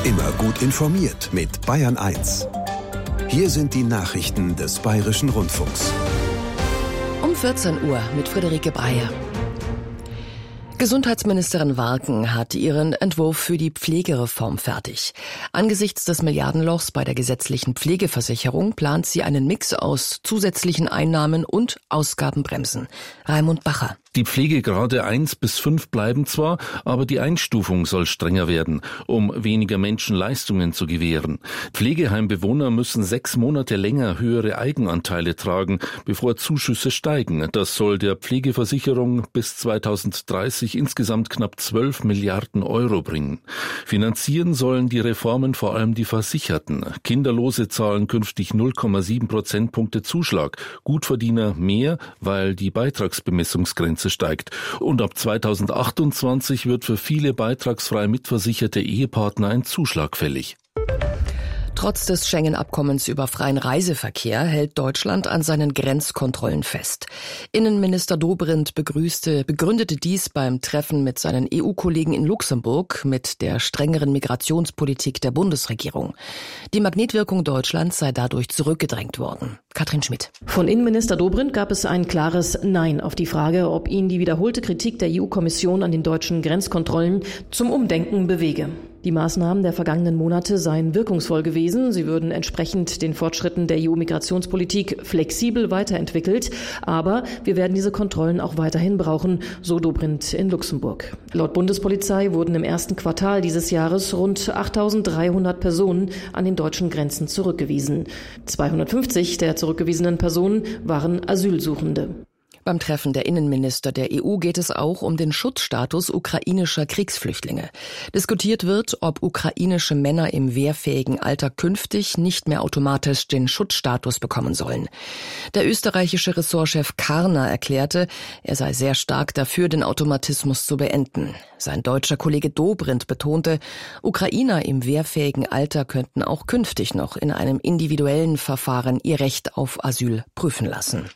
Immer gut informiert mit Bayern 1. Hier sind die Nachrichten des Bayerischen Rundfunks. Um 14 Uhr mit Friederike Breyer. Gesundheitsministerin Warken hat ihren Entwurf für die Pflegereform fertig. Angesichts des Milliardenlochs bei der gesetzlichen Pflegeversicherung plant sie einen Mix aus zusätzlichen Einnahmen und Ausgabenbremsen. Raimund Bacher. Die Pflegegrade 1 bis 5 bleiben zwar, aber die Einstufung soll strenger werden, um weniger Menschen Leistungen zu gewähren. Pflegeheimbewohner müssen 6 Monate länger höhere Eigenanteile tragen, bevor Zuschüsse steigen. Das soll der Pflegeversicherung bis 2030 insgesamt knapp 12 Milliarden Euro bringen. Finanzieren sollen die Reformen vor allem die Versicherten. Kinderlose zahlen künftig 0,7 Prozentpunkte Zuschlag, Gutverdiener mehr, weil die Beitragsbemessungsgrenze steigt. Und ab 2028 wird für viele beitragsfrei mitversicherte Ehepartner ein Zuschlag fällig. Trotz des Schengen-Abkommens über freien Reiseverkehr hält Deutschland an seinen Grenzkontrollen fest. Innenminister Dobrindt begründete dies beim Treffen mit seinen EU-Kollegen in Luxemburg mit der strengeren Migrationspolitik der Bundesregierung. Die Magnetwirkung Deutschlands sei dadurch zurückgedrängt worden. Katrin Schmidt. Von Innenminister Dobrindt gab es ein klares Nein auf die Frage, ob ihn die wiederholte Kritik der EU-Kommission an den deutschen Grenzkontrollen zum Umdenken bewege. Die Maßnahmen der vergangenen Monate seien wirkungsvoll gewesen. Sie würden entsprechend den Fortschritten der EU-Migrationspolitik flexibel weiterentwickelt. Aber wir werden diese Kontrollen auch weiterhin brauchen, so Dobrindt in Luxemburg. Laut Bundespolizei wurden im ersten Quartal dieses Jahres rund 8.300 Personen an den deutschen Grenzen zurückgewiesen. 250 der zurückgewiesenen Personen waren Asylsuchende. Beim Treffen der Innenminister der EU geht es auch um den Schutzstatus ukrainischer Kriegsflüchtlinge. Diskutiert wird, ob ukrainische Männer im wehrfähigen Alter künftig nicht mehr automatisch den Schutzstatus bekommen sollen. Der österreichische Ressortchef Karner erklärte, er sei sehr stark dafür, den Automatismus zu beenden. Sein deutscher Kollege Dobrindt betonte, Ukrainer im wehrfähigen Alter könnten auch künftig noch in einem individuellen Verfahren ihr Recht auf Asyl prüfen lassen.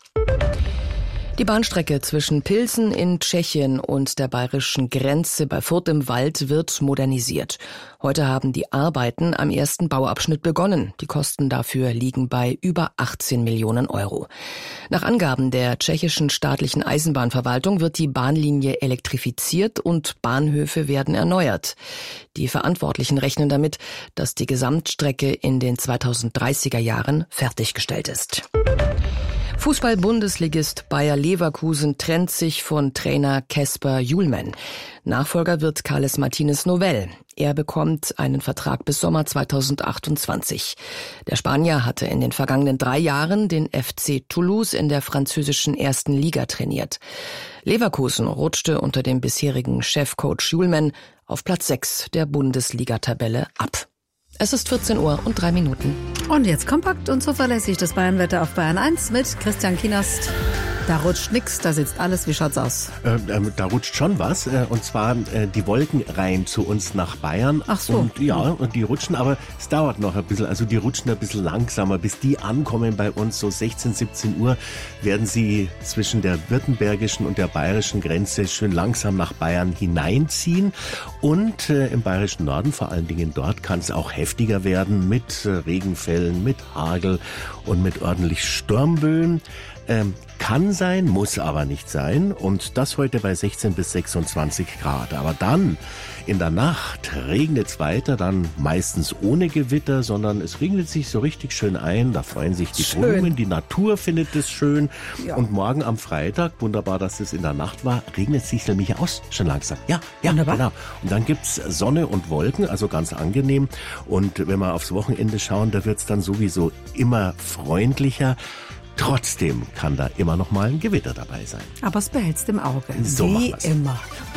Die Bahnstrecke zwischen Pilsen in Tschechien und der bayerischen Grenze bei Furth im Wald wird modernisiert. Heute haben die Arbeiten am ersten Bauabschnitt begonnen. Die Kosten dafür liegen bei über 18 Millionen Euro. Nach Angaben der tschechischen staatlichen Eisenbahnverwaltung wird die Bahnlinie elektrifiziert und Bahnhöfe werden erneuert. Die Verantwortlichen rechnen damit, dass die Gesamtstrecke in den 2030er Jahren fertiggestellt ist. Fußball-Bundesligist Bayer Leverkusen trennt sich von Trainer Kasper Hjulmand. Nachfolger wird Carles Martínez Novell. Er bekommt einen Vertrag bis Sommer 2028. Der Spanier hatte in den vergangenen 3 Jahren den FC Toulouse in der französischen 1. Liga trainiert. Leverkusen rutschte unter dem bisherigen Chefcoach Hjulmand auf Platz 6 der Bundesliga-Tabelle ab. Es ist 14 Uhr und 3 Minuten. Und jetzt kompakt und zuverlässig das Bayernwetter auf Bayern 1 mit Christian Kienast. Da rutscht nix, da sitzt alles. Wie schaut's aus? Da rutscht schon was. Und zwar die Wolken rein zu uns nach Bayern. Ach so. Und ja, und die rutschen, aber es dauert noch ein bisschen. Also die rutschen ein bisschen langsamer. Bis die ankommen bei uns, so 16, 17 Uhr, werden sie zwischen der württembergischen und der bayerischen Grenze schön langsam nach Bayern hineinziehen. Und im bayerischen Norden, vor allen Dingen dort, kann es auch heftiger werden mit Regenfällen, mit Hagel und mit ordentlich Sturmböen. Kann sein, muss aber nicht sein. Und das heute bei 16 bis 26 Grad. Aber dann in der Nacht regnet es weiter, dann meistens ohne Gewitter, sondern es regnet sich so richtig schön ein. Da freuen sich die Blumen, die Natur findet es schön. Ja. Und morgen am Freitag, wunderbar, dass es in der Nacht war, regnet es sich nämlich aus, schon langsam. Ja, wunderbar. Genau. Und dann gibt's Sonne und Wolken, also ganz angenehm. Und wenn wir aufs Wochenende schauen, da wird's dann sowieso immer freundlicher. Trotzdem kann da immer noch mal ein Gewitter dabei sein. Aber es behältst im Auge. So wie immer.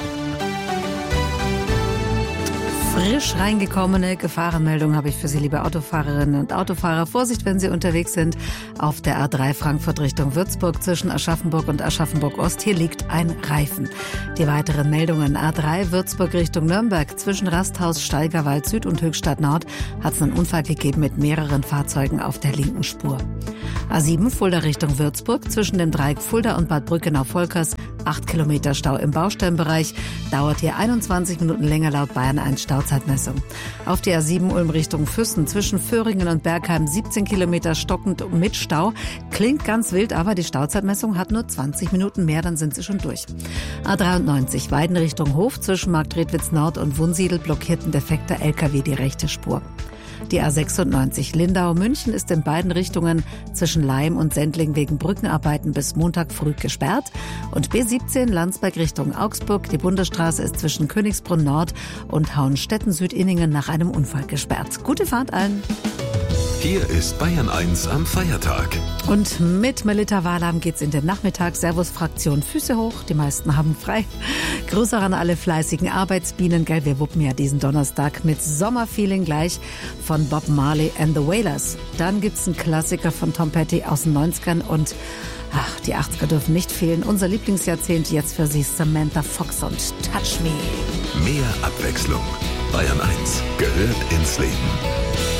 Frisch reingekommene Gefahrenmeldung habe ich für Sie, liebe Autofahrerinnen und Autofahrer. Vorsicht, wenn Sie unterwegs sind auf der A3 Frankfurt Richtung Würzburg zwischen Aschaffenburg und Aschaffenburg-Ost. Hier liegt ein Reifen. Die weiteren Meldungen: A3 Würzburg Richtung Nürnberg zwischen Rasthaus, Steigerwald Süd und Höchstadt Nord hat es einen Unfall gegeben mit mehreren Fahrzeugen auf der linken Spur. A7 Fulda Richtung Würzburg zwischen dem Dreieck Fulda und Bad Brückenau-Volkers 8 Kilometer Stau im Baustellenbereich. Dauert hier 21 Minuten länger laut Bayern 1 Stauzeitmessung. Auf die A7 Ulm Richtung Füssen zwischen Föhringen und Bergheim 17 Kilometer stockend mit Stau. Klingt ganz wild, aber die Stauzeitmessung hat nur 20 Minuten mehr, dann sind sie schon durch. A93 Weiden Richtung Hof zwischen Marktredwitz Nord und Wunsiedel blockiert ein defekter LKW die rechte Spur. Die A96 Lindau-München ist in beiden Richtungen zwischen Laim und Sendling wegen Brückenarbeiten bis Montag früh gesperrt. Und B17 Landsberg Richtung Augsburg. Die Bundesstraße ist zwischen Königsbrunn Nord und Hauenstetten-Südinningen nach einem Unfall gesperrt. Gute Fahrt allen. Hier ist Bayern 1 am Feiertag. Und mit Melita Wahlam geht's in den Nachmittag. Servus Fraktion, Füße hoch, die meisten haben frei. Grüße an alle fleißigen Arbeitsbienen, gell? Wir wuppen ja diesen Donnerstag mit Sommerfeeling gleich von Bob Marley and the Wailers. Dann gibt's einen Klassiker von Tom Petty aus den 90ern und die 80er dürfen nicht fehlen. Unser Lieblingsjahrzehnt jetzt für Sie Samantha Fox und Touch Me. Mehr Abwechslung. Bayern 1 gehört ins Leben.